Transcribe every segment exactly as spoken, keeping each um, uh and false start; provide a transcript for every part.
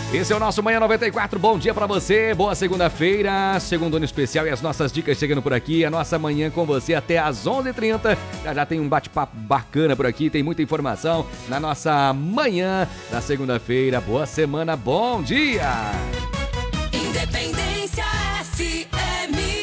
Esse é o nosso Manhã noventa e quatro, bom dia pra você, boa segunda-feira, segundo ano especial e as nossas dicas chegando por aqui, a nossa manhã com você até às onze e trinta, já já tem um bate-papo bacana por aqui, tem muita informação na nossa manhã da segunda-feira, boa semana, bom dia! Independência F M.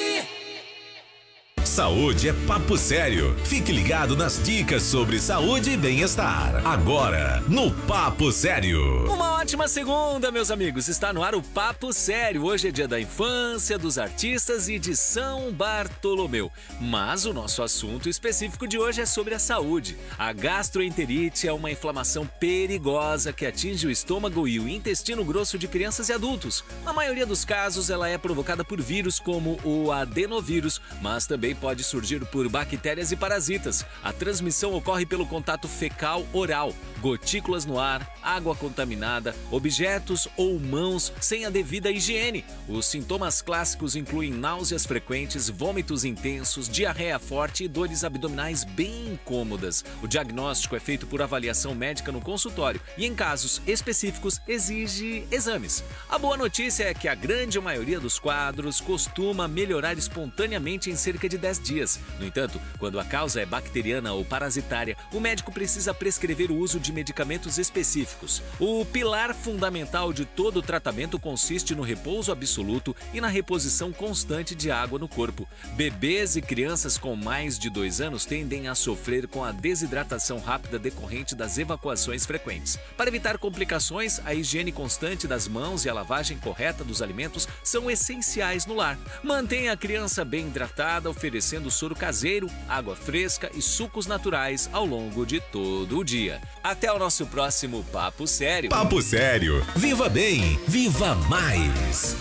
Saúde é papo sério. Fique ligado nas dicas sobre saúde e bem-estar. Agora, no Papo Sério. Uma ótima segunda, meus amigos. Está no ar o Papo Sério. Hoje é dia da infância, dos artistas e de São Bartolomeu. Mas o nosso assunto específico de hoje é sobre a saúde. A gastroenterite é uma inflamação perigosa que atinge o estômago e o intestino grosso de crianças e adultos. Na maioria dos casos, ela é provocada por vírus como o adenovírus, mas também pode pode surgir por bactérias e parasitas. A transmissão ocorre pelo contato fecal-oral, gotículas no ar, água contaminada, objetos ou mãos sem a devida higiene. Os sintomas clássicos incluem náuseas frequentes, vômitos intensos, diarreia forte e dores abdominais bem incômodas. O diagnóstico é feito por avaliação médica no consultório e, em casos específicos, exige exames. A boa notícia é que a grande maioria dos quadros costuma melhorar espontaneamente em cerca de dez dias. No entanto, quando a causa é bacteriana ou parasitária, o médico precisa prescrever o uso de medicamentos específicos. O pilar fundamental de todo o tratamento consiste no repouso absoluto e na reposição constante de água no corpo. Bebês e crianças com mais de dois anos tendem a sofrer com a desidratação rápida decorrente das evacuações frequentes. Para evitar complicações, a higiene constante das mãos e a lavagem correta dos alimentos são essenciais no lar. Mantenha a criança bem hidratada, oferecendo soro caseiro, água fresca e sucos naturais ao longo de todo o dia. Até o nosso próximo Papo Sério. Papo Sério. Viva bem, viva mais.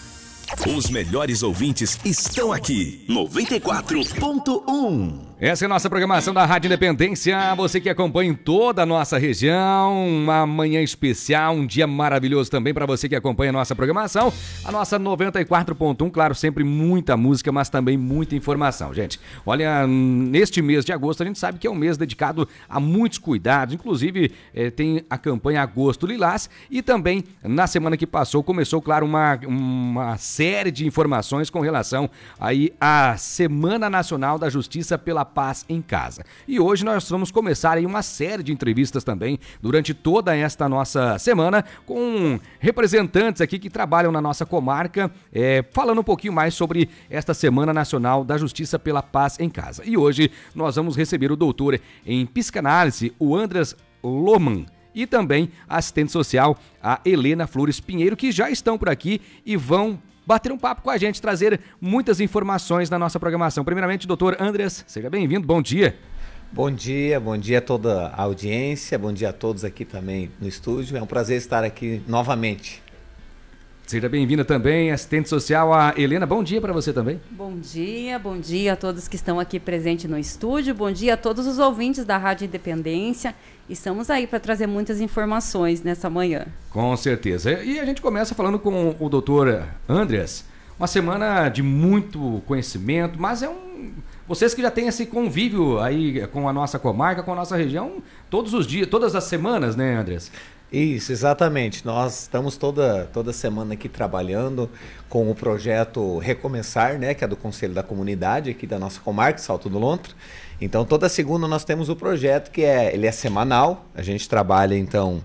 Os melhores ouvintes estão aqui. noventa e quatro ponto um. Essa é a nossa programação da Rádio Independência. Você que acompanha em toda a nossa região, uma manhã especial, um dia maravilhoso também para você que acompanha a nossa programação. A nossa noventa e quatro ponto um, claro, sempre muita música, mas também muita informação, gente. Olha, neste mês de agosto a gente sabe que é um mês dedicado a muitos cuidados, inclusive eh, tem a campanha Agosto Lilás e também na semana que passou começou, claro, uma, uma série de informações com relação aí à Semana Nacional da Justiça pela Paz em Casa. E hoje nós vamos começar aí uma série de entrevistas também durante toda esta nossa semana com representantes aqui que trabalham na nossa comarca, é, falando um pouquinho mais sobre esta Semana Nacional da Justiça pela Paz em Casa. E hoje nós vamos receber o doutor em psicanálise, o Andras Lohmann, e também a assistente social, a Helena Flores Pinheiro, que já estão por aqui e vão bater um papo com a gente, trazer muitas informações na nossa programação. Primeiramente, doutor Andras, seja bem-vindo, bom dia. Bom dia, bom dia a toda a audiência, bom dia a todos aqui também no estúdio. É um prazer estar aqui novamente. Seja bem-vinda também, assistente social, a Helena. Bom dia para você também. Bom dia, bom dia a todos que estão aqui presentes no estúdio. Bom dia a todos os ouvintes da Rádio Independência. Estamos aí para trazer muitas informações nessa manhã. Com certeza. E a gente começa falando com o doutor Andras. Uma semana de muito conhecimento, mas é um... Vocês que já têm esse convívio aí com a nossa comarca, com a nossa região, todos os dias, todas as semanas, né, Andras? Isso, exatamente. Nós estamos toda, toda semana aqui trabalhando com o projeto Recomeçar, né, que é do Conselho da Comunidade aqui da nossa comarca, Salto do Lontra. Então, toda segunda nós temos o projeto que é, ele é semanal. A gente trabalha, então,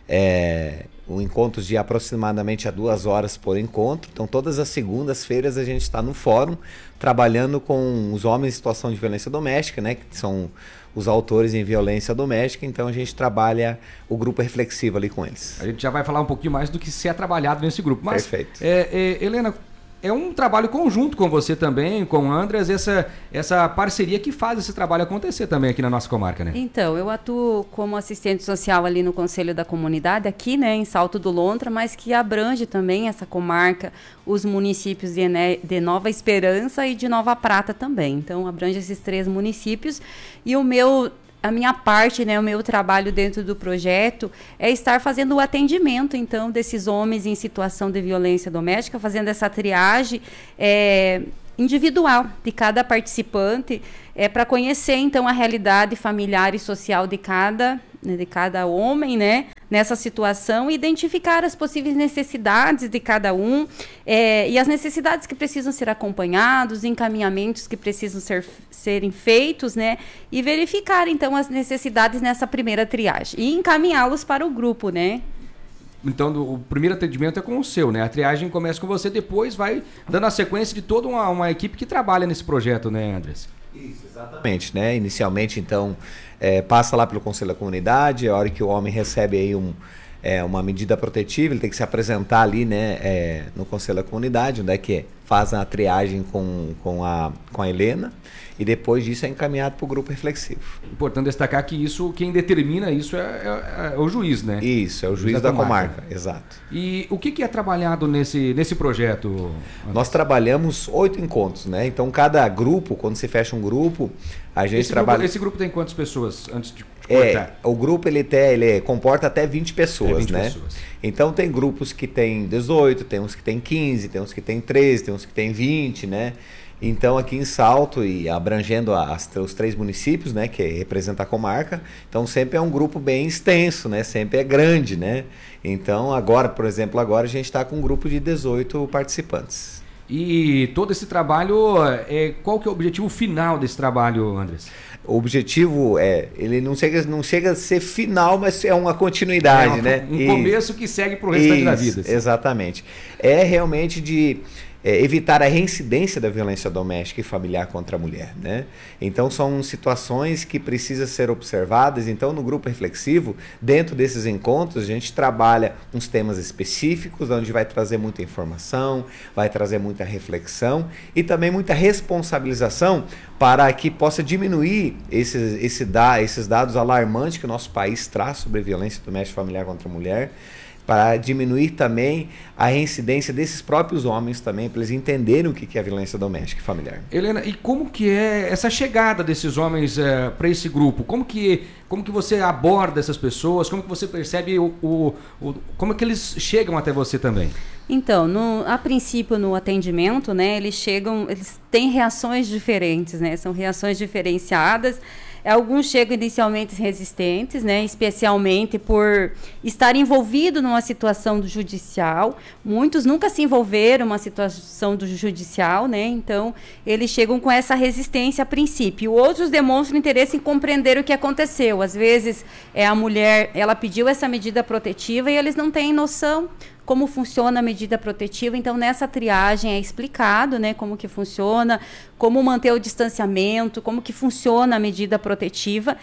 é, um encontro de aproximadamente a duas horas por encontro. Então, todas as segundas-feiras a gente está no fórum trabalhando com os homens em situação de violência doméstica, né, que são os autores em violência doméstica, então a gente trabalha o grupo reflexivo ali com eles. A gente já vai falar um pouquinho mais do que se é trabalhado nesse grupo. Mas, perfeito. É, é, Helena, é um trabalho conjunto com você também, com o Andras, essa, essa parceria que faz esse trabalho acontecer também aqui na nossa comarca, né? Então, eu atuo como assistente social ali no Conselho da Comunidade, aqui, né, em Salto do Lontra, mas que abrange também essa comarca, os municípios de, né, de Nova Esperança e de Nova Prata também. Então, abrange esses três municípios. E o meu... A minha parte, né, o meu trabalho dentro do projeto é estar fazendo o atendimento, então, desses homens em situação de violência doméstica, fazendo essa triagem é, individual de cada participante, é, para conhecer, então, a realidade familiar e social de cada né, de cada homem, né, nessa situação, e identificar as possíveis necessidades de cada um, é, e as necessidades que precisam ser acompanhados, encaminhamentos que precisam ser, serem feitos, né, e verificar, então, as necessidades nessa primeira triagem, e encaminhá-los para o grupo, né. Então, o primeiro atendimento é com o seu, né? A triagem começa com você, depois vai dando a sequência de toda uma, uma equipe que trabalha nesse projeto, né, Andrés? Isso, exatamente, né? Inicialmente, então, é, passa lá pelo Conselho da Comunidade, a hora que o homem recebe aí um, é, uma medida protetiva, ele tem que se apresentar ali, né, é, no Conselho da Comunidade, onde é que faz a triagem com, com, a, com a Helena, e depois disso é encaminhado para o grupo reflexivo. Importante destacar que isso, quem determina isso é, é, é o juiz, né? Isso, é o juiz, juiz da, da comarca. comarca, exato. E o que, que é trabalhado nesse, nesse projeto, Andrés? Nós trabalhamos oito encontros, né? Então, cada grupo, quando se fecha um grupo, a gente esse trabalha... Grupo, esse grupo tem quantas pessoas antes de cortar? É, o grupo, ele, tem, ele comporta até vinte pessoas, é vinte né? Pessoas. Então, tem grupos que tem dezoito, tem uns que tem quinze, tem uns que tem treze, tem uns que tem vinte, né? Então, aqui em Salto, e abrangendo as, os três municípios, né, que representa a comarca, então sempre é um grupo bem extenso, né, sempre é grande, né. Então, agora, por exemplo, agora a gente está com um grupo de dezoito participantes. E todo esse trabalho, é, qual que é o objetivo final desse trabalho, Andrés? O objetivo é, ele não chega, não chega a ser final, mas é uma continuidade, é uma, né? Um começo Isso. que segue para o restante Isso, da vida. Assim. Exatamente. É realmente de... É, evitar a reincidência da violência doméstica e familiar contra a mulher, né? Então são situações que precisam ser observadas. Então no grupo reflexivo, dentro desses encontros, a gente trabalha uns temas específicos, onde vai trazer muita informação, vai trazer muita reflexão e também muita responsabilização para que possa diminuir esses, esse da, esses dados alarmantes que o nosso país traz sobre violência doméstica e familiar contra a mulher, para diminuir também a reincidência desses próprios homens também, para eles entenderem o que é a violência doméstica e familiar. Helena, e como que é essa chegada desses homens é, para esse grupo? Como que, como que você aborda essas pessoas? Como que você percebe o, o, o como é que eles chegam até você também? Então, no, a princípio no atendimento, né, eles chegam, eles têm reações diferentes, né, são reações diferenciadas. Alguns chegam inicialmente resistentes, né, especialmente por estar envolvido numa situação do judicial. Muitos nunca se envolveram numa situação do judicial, né, então eles chegam com essa resistência a princípio. Outros demonstram interesse em compreender o que aconteceu. Às vezes é a mulher, ela pediu essa medida protetiva e eles não têm noção como funciona a medida protetiva. Então, nessa triagem é explicado, né, como que funciona, como manter o distanciamento, como que funciona a medida protetiva.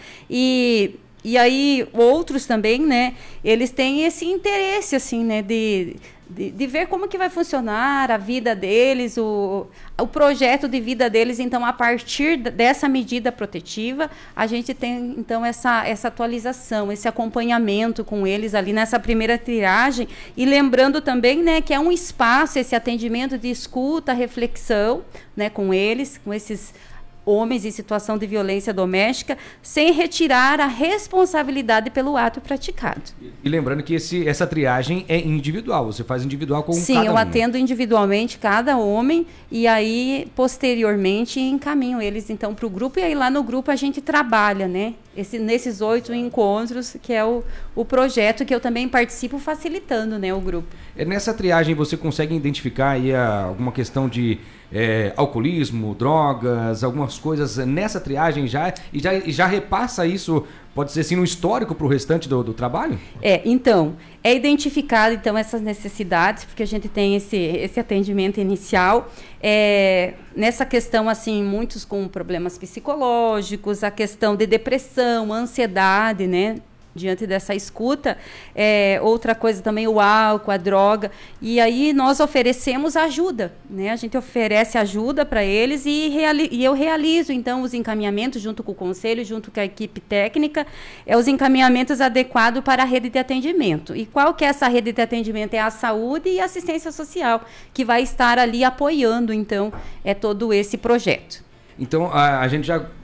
E, e aí, outros também, né, eles têm esse interesse, assim, né, de... De, de ver como que vai funcionar a vida deles, o, o projeto de vida deles. Então, a partir dessa medida protetiva, a gente tem, então, essa, essa atualização, esse acompanhamento com eles ali nessa primeira triagem. E lembrando também, né, que é um espaço, esse atendimento de escuta, reflexão, né, com eles, com esses homens em situação de violência doméstica, sem retirar a responsabilidade pelo ato praticado. E lembrando que esse, essa triagem é individual, você faz individual com Sim, cada um. Sim, eu atendo individualmente cada homem e aí, posteriormente, encaminho eles então para o grupo, e aí lá no grupo a gente trabalha, né? Esse, nesses oito encontros, que é o, o projeto que eu também participo, facilitando, né, o grupo. Nessa triagem você consegue identificar aí a, alguma questão de é, alcoolismo, drogas, algumas coisas nessa triagem já, e já, e já repassa isso, pode ser assim, um histórico para o restante do, do trabalho? É, então, é identificado então essas necessidades, porque a gente tem esse, esse atendimento inicial, é, nessa questão assim, muitos com problemas psicológicos, a questão de depressão, ansiedade, né? Diante dessa escuta, é, outra coisa também, o álcool, a droga, e aí nós oferecemos ajuda, né? A gente oferece ajuda para eles e, reali- e eu realizo, então, os encaminhamentos junto com o conselho, junto com a equipe técnica, é os encaminhamentos adequados para a rede de atendimento. E qual que é essa rede de atendimento? É a saúde e a assistência social, que vai estar ali apoiando, então, é todo esse projeto. Então, a, a gente já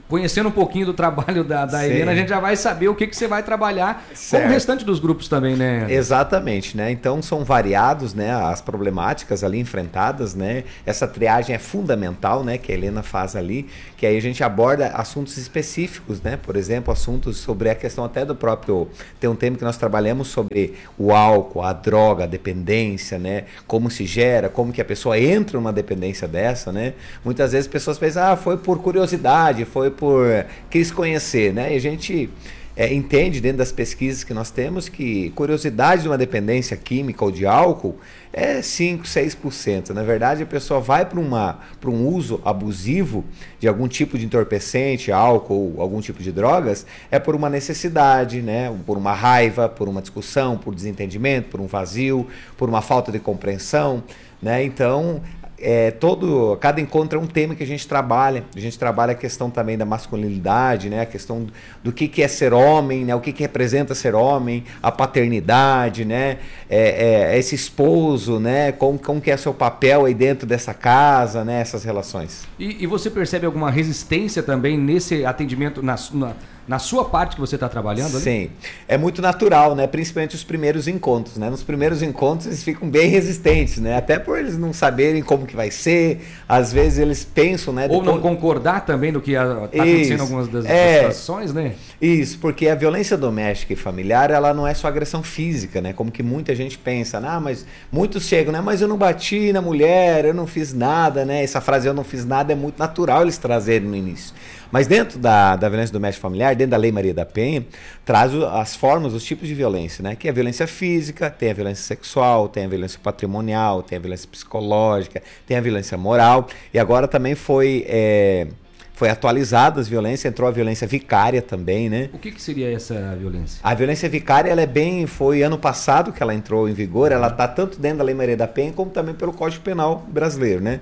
conhecendo um pouquinho do trabalho da, da Helena, a gente já vai saber o que, que você vai trabalhar Certo. com o restante dos grupos também, né? Exatamente, né? Então são variados, né, as problemáticas ali enfrentadas, né? Essa triagem é fundamental, né, que a Helena faz ali, que aí a gente aborda assuntos específicos, né? Por exemplo, assuntos sobre a questão até do próprio... Tem um tema que nós trabalhamos sobre o álcool, a droga, a dependência, né? Como se gera, como que a pessoa entra numa dependência dessa, né? Muitas vezes as pessoas pensam, ah, foi por curiosidade, foi por... quis conhecer, né? E a gente é, entende dentro das pesquisas que nós temos que curiosidade de uma dependência química ou de álcool é cinco, seis por cento. Na verdade, a pessoa vai para uma para um uso abusivo de algum tipo de entorpecente, álcool ou algum tipo de drogas, é por uma necessidade, né? Por uma raiva, por uma discussão, por desentendimento, por um vazio, por uma falta de compreensão, né? Então, É, todo, cada encontro é um tema que a gente trabalha. A gente trabalha a questão também da masculinidade, né? A questão do que, que é ser homem, né? O que, que representa ser homem, a paternidade, né? É, é, esse esposo, né? Como, como que é seu papel aí dentro dessa casa, né? Essas relações. E, e você percebe alguma resistência também nesse atendimento, na, na, na sua parte que você está trabalhando ali? Sim, é muito natural, né? Principalmente os primeiros encontros, né? Nos primeiros encontros eles ficam bem resistentes, né? Até por eles não saberem como que vai ser, às vezes eles pensam, né? Ou depois... não concordar também do que está acontecendo em algumas das, é, das situações, né? Isso, porque a violência doméstica e familiar, ela não é só agressão física, né? Como que muita gente pensa, ah, mas muitos chegam, né? Mas eu não bati na mulher, eu não fiz nada, né? Essa frase eu não fiz nada é muito natural eles trazerem no início. Mas dentro da, da violência doméstica familiar, dentro da Lei Maria da Penha, traz o, as formas, os tipos de violência, né? Que é a violência física, tem a violência sexual, tem a violência patrimonial, tem a violência psicológica, tem a violência moral. E agora também foi, é, foi atualizada as violências, entrou a violência vicária também, né? O que, que seria essa violência? A violência vicária, ela é bem, foi ano passado que ela entrou em vigor, ela está tanto dentro da Lei Maria da Penha, como também pelo Código Penal brasileiro, né?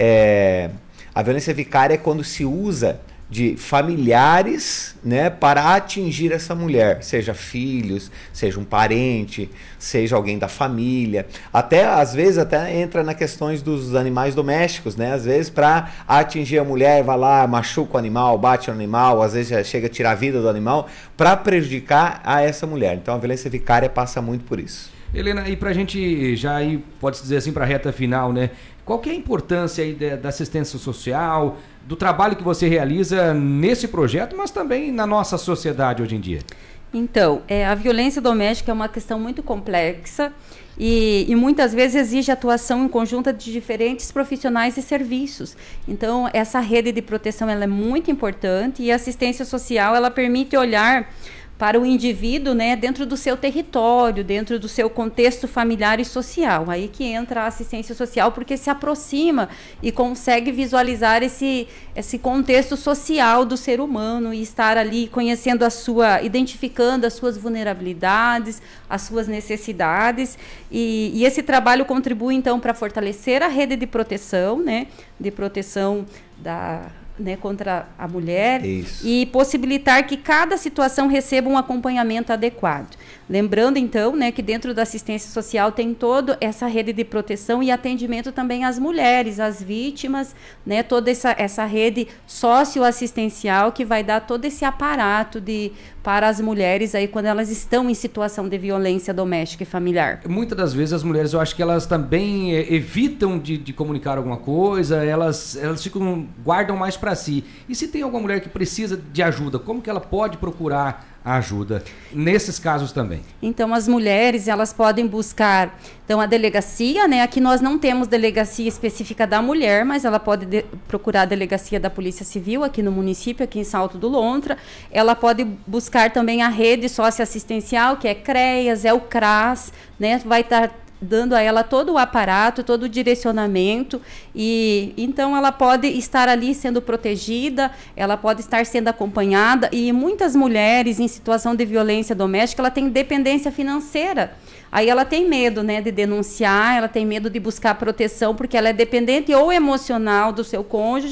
É, a violência vicária é quando se usa de familiares, né, para atingir essa mulher, seja filhos, seja um parente, seja alguém da família, até às vezes até entra nas questões dos animais domésticos, né, às vezes para atingir a mulher, vai lá, machuca o animal, bate no animal, às vezes já chega a tirar a vida do animal, para prejudicar a essa mulher. Então a violência vicária passa muito por isso. Helena, e pra gente já ir, pode-se dizer assim, para a reta final, né? Qual que é a importância aí da, da assistência social, do trabalho que você realiza nesse projeto, mas também na nossa sociedade hoje em dia? Então, é, a violência doméstica é uma questão muito complexa e, e muitas vezes exige atuação em conjunta de diferentes profissionais e serviços. Então, essa rede de proteção ela é muito importante e a assistência social ela permite olhar para o indivíduo, né, dentro do seu território, dentro do seu contexto familiar e social. Aí que entra a assistência social, porque se aproxima e consegue visualizar esse, esse contexto social do ser humano e estar ali conhecendo a sua, identificando as suas vulnerabilidades, as suas necessidades. E, e esse trabalho contribui, então, para fortalecer a rede de proteção, né, de proteção da... né, contra a mulher. Isso. E possibilitar que cada situação receba um acompanhamento adequado. Lembrando, então, né, que dentro da assistência social tem toda essa rede de proteção e atendimento também às mulheres, às vítimas, né, toda essa, essa rede socioassistencial que vai dar todo esse aparato de, para as mulheres aí quando elas estão em situação de violência doméstica e familiar. Muitas das vezes as mulheres, eu acho que elas também é, evitam de, de comunicar alguma coisa, elas, elas ficam, guardam mais para si. E se tem alguma mulher que precisa de ajuda, como que ela pode procurar ajuda nesses casos também? Então, as mulheres, elas podem buscar então, a delegacia, né? Aqui nós não temos delegacia específica da mulher, mas ela pode de- procurar a delegacia da Polícia Civil aqui no município, aqui em Salto do Lontra. Ela pode buscar também a rede socioassistencial, que é CREAS, é o CRAS, né? Vai estar dando a ela todo o aparato, todo o direcionamento, e então ela pode estar ali sendo protegida, ela pode estar sendo acompanhada, e muitas mulheres em situação de violência doméstica, ela tem dependência financeira. Aí ela tem medo, né, de denunciar, ela tem medo de buscar proteção, porque ela é dependente ou emocional do seu cônjuge,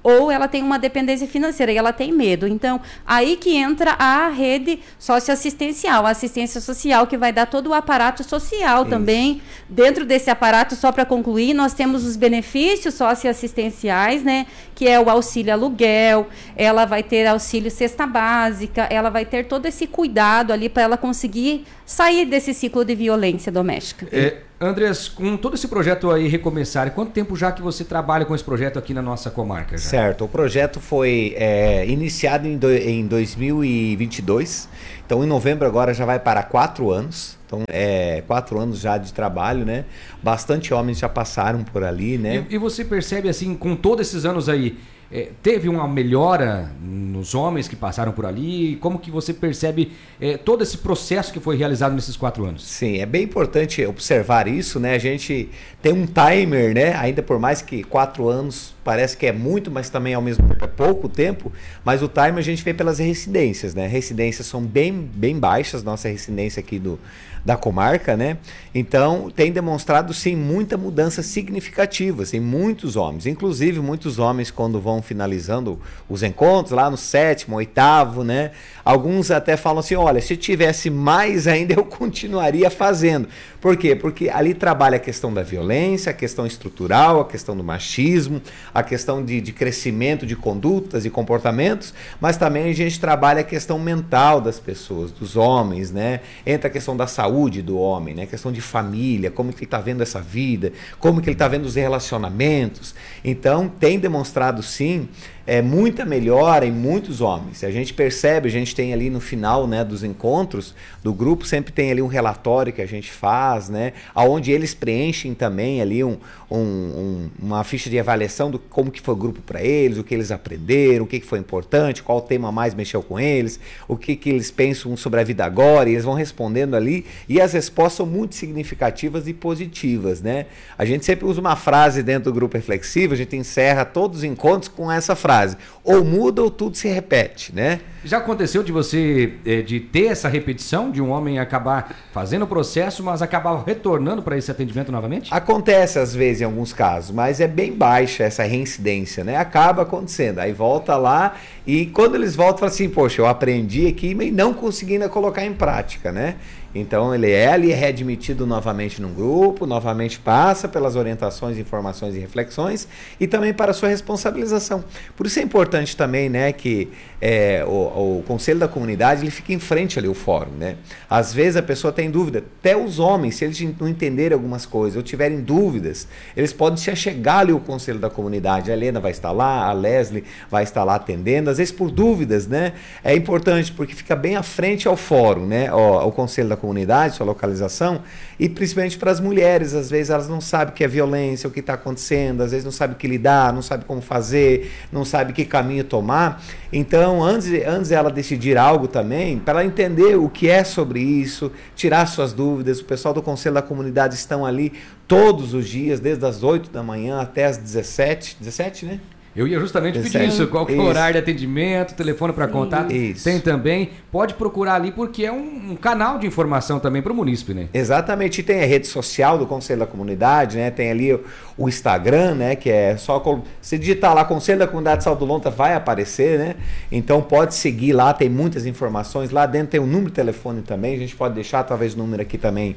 ou ela tem uma dependência financeira e ela tem medo. Então, aí que entra a rede socioassistencial, a assistência social, que vai dar todo o aparato social Isso. também. Dentro desse aparato, só para concluir, nós temos os benefícios socioassistenciais, né, que é o auxílio aluguel, ela vai ter auxílio cesta básica, ela vai ter todo esse cuidado ali para ela conseguir sair desse ciclo de violência doméstica. É, Andrés, com todo esse projeto aí Recomeçar, quanto tempo já que você trabalha com esse projeto aqui na nossa comarca? Já? Certo, o projeto foi é, iniciado em, do, em dois mil e vinte e dois, então em novembro agora já vai para quatro anos. Então, é, quatro anos já de trabalho, né? Bastante homens já passaram por ali, né? E, e você percebe, assim, com todos esses anos aí, é, teve uma melhora nos homens que passaram por ali? Como que você percebe é, todo esse processo que foi realizado nesses quatro anos? Sim, é bem importante observar isso, né? A gente tem um timer, né? Ainda por mais que quatro anos parece que é muito, mas também ao mesmo tempo é pouco tempo, mas o timer a gente vê pelas residências, né? Residências são bem, bem baixas, nossa residência aqui do, da comarca, né? Então, tem demonstrado, sim, muita mudança significativa, em muitos homens. Inclusive, muitos homens, quando vão finalizando os encontros, lá no sétimo, oitavo, né? Alguns até falam assim, olha, se tivesse mais ainda, eu continuaria fazendo. Por quê? Porque ali trabalha a questão da violência, a questão estrutural, a questão do machismo, a questão de, de crescimento de condutas e comportamentos, mas também a gente trabalha a questão mental das pessoas, dos homens, né? Entra a questão da saúde do homem, né? A questão de família, como que ele está vendo essa vida, como que ele está vendo os relacionamentos. Então, tem demonstrado, sim, é, muita melhora em muitos homens. A gente percebe, a gente tem ali no final, né, dos encontros do grupo, sempre tem ali um relatório que a gente faz, né, onde eles preenchem também ali um, um, um, uma ficha de avaliação do como que foi o grupo para eles, o que eles aprenderam, o que, que foi importante, qual tema mais mexeu com eles, o que, que eles pensam sobre a vida agora, e eles vão respondendo ali, e as respostas são muito significativas e positivas, né? A gente sempre usa uma frase dentro do grupo reflexivo, a gente encerra todos os encontros com essa frase: ou muda ou tudo se repete, né? Já aconteceu de você é, de ter essa repetição, de um homem acabar fazendo o processo, mas acabar retornando para esse atendimento novamente? Acontece às vezes em alguns casos, mas é bem baixa essa reincidência, né? Acaba acontecendo, aí volta lá e quando eles voltam, fala assim, poxa, eu aprendi aqui, mas não conseguindo colocar em prática, né? Então ele é ali readmitido novamente num grupo, novamente passa pelas orientações, informações e reflexões e também para a sua responsabilização. Por isso é importante também, né, que é, o, o Conselho da Comunidade ele fica em frente ali ao fórum, né? Às vezes a pessoa tem dúvida, até os homens, se eles não entenderem algumas coisas ou tiverem dúvidas, eles podem se achegar ali ao Conselho da Comunidade. A Helena vai estar lá, a Leslie vai estar lá atendendo, às vezes por dúvidas, né? É importante porque fica bem à frente ao fórum, né? O, o Conselho da Comunidade comunidade, sua localização, e principalmente para as mulheres, às vezes elas não sabem o que é violência, o que está acontecendo, às vezes não sabem o que lidar, não sabem como fazer, não sabem que caminho tomar. Então, antes, antes ela decidir algo também, para ela entender o que é sobre isso, tirar suas dúvidas, o pessoal do Conselho da Comunidade estão ali todos os dias, desde as oito da manhã até as dezessete, dezessete, né? Eu ia justamente pedir isso, qual que é o horário de atendimento, telefone para contato, isso. Tem também, pode procurar ali porque é um, um canal de informação também para o munícipe, né? Exatamente, e tem a rede social do Conselho da Comunidade, né? Tem ali o, o Instagram, né? Que é só, se digitar lá Conselho da Comunidade de Salto do Lontra vai aparecer, né? Então pode seguir lá, tem muitas informações, lá dentro tem um número de telefone também, a gente pode deixar talvez o número aqui também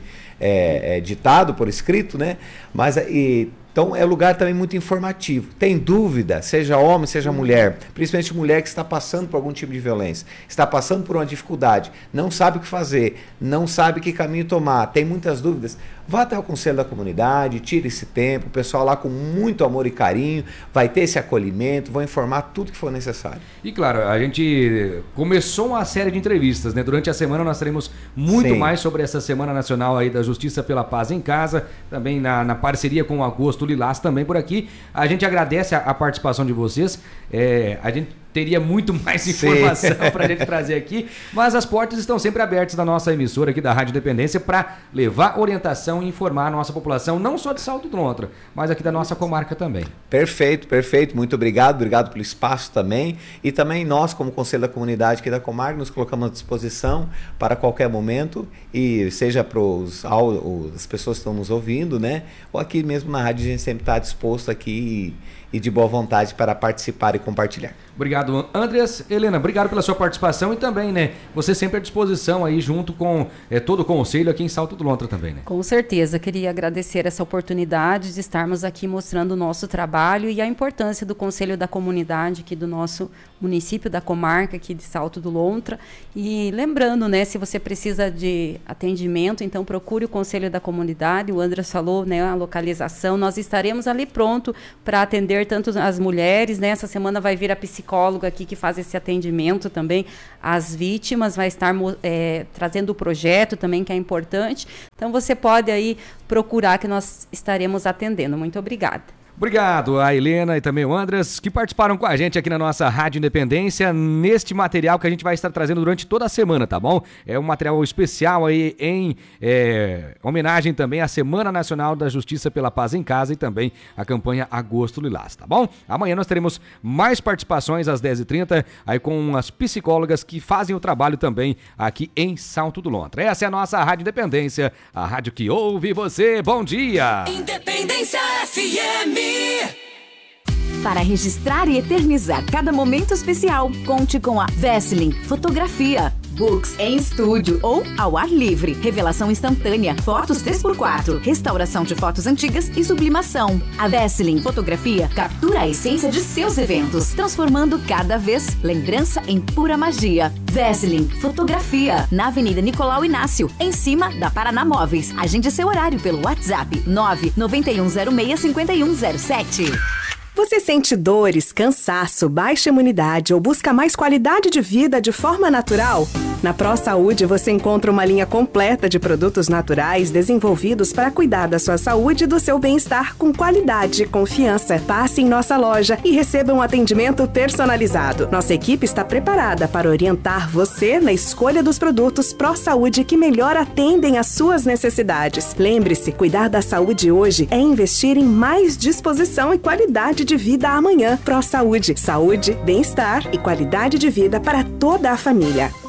é, é, ditado por escrito, né? Mas e então é um lugar também muito informativo. Tem dúvida, seja homem, seja mulher, principalmente mulher que está passando por algum tipo de violência, está passando por uma dificuldade, não sabe o que fazer, não sabe que caminho tomar, tem muitas dúvidas, vá até o Conselho da Comunidade, tire esse tempo, o pessoal lá com muito amor e carinho vai ter esse acolhimento, vão informar tudo que for necessário. E claro, a gente começou uma série de entrevistas, né? Durante a semana nós teremos muito Sim. mais sobre essa Semana Nacional aí da Justiça pela Paz em Casa, também na, na parceria com o Agosto Lilás também por aqui. A gente agradece a, a participação de vocês, é, a gente tem teria muito mais informação para a gente trazer aqui, mas as portas estão sempre abertas da nossa emissora aqui da Rádio Independência para levar orientação e informar a nossa população, não só de Salto do Lontra, mas aqui da nossa comarca também. Perfeito, perfeito. Muito obrigado. Obrigado pelo espaço também. E também nós, como Conselho da Comunidade aqui da comarca, nos colocamos à disposição para qualquer momento, e seja para as pessoas que estão nos ouvindo, né? Ou aqui mesmo na rádio, a gente sempre está disposto aqui e, e de boa vontade para participar e compartilhar. Obrigado, Andreas. Helena, obrigado pela sua participação e também, né, você sempre à disposição aí junto com é, todo o conselho aqui em Salto do Lontra também, né? Com certeza, queria agradecer essa oportunidade de estarmos aqui mostrando o nosso trabalho e a importância do Conselho da Comunidade aqui do nosso município, da comarca aqui de Salto do Lontra. E lembrando, né, se você precisa de atendimento, então procure o Conselho da Comunidade, o Andreas falou, né, a localização, nós estaremos ali pronto para atender tanto as mulheres, né, essa semana vai vir a psicóloga aqui que faz esse atendimento também às vítimas, vai estar é, trazendo o projeto também, que é importante. Então você pode aí procurar que nós estaremos atendendo. Muito obrigada. Obrigado a Helena e também o Andreas, que participaram com a gente aqui na nossa Rádio Independência, neste material que a gente vai estar trazendo durante toda a semana, tá bom? É um material especial aí em é, homenagem também à Semana Nacional da Justiça pela Paz em Casa e também a campanha Agosto Lilás, tá bom? Amanhã nós teremos mais participações às dez e trinta, aí com as psicólogas que fazem o trabalho também aqui em Salto do Lontra. Essa é a nossa Rádio Independência, a rádio que ouve você. Bom dia! Independência F M. Para registrar e eternizar cada momento especial, conte com a Veslin Fotografia. Books em estúdio ou ao ar livre. Revelação instantânea, fotos três por quatro, restauração de fotos antigas e sublimação. A Veslin Fotografia captura a essência de seus eventos, transformando cada vez lembrança em pura magia. Veslin Fotografia, na Avenida Nicolau Inácio, em cima da Paraná Móveis. Agende seu horário pelo WhatsApp nove nove um zero seis cinco um zero sete. Você sente dores, cansaço, baixa imunidade ou busca mais qualidade de vida de forma natural? Na ProSaúde você encontra uma linha completa de produtos naturais desenvolvidos para cuidar da sua saúde e do seu bem-estar com qualidade e confiança. Passe em nossa loja e receba um atendimento personalizado. Nossa equipe está preparada para orientar você na escolha dos produtos ProSaúde que melhor atendem às suas necessidades. Lembre-se, cuidar da saúde hoje é investir em mais disposição e qualidade de vida amanhã. ProSaúde, saúde, bem-estar e qualidade de vida para toda a família.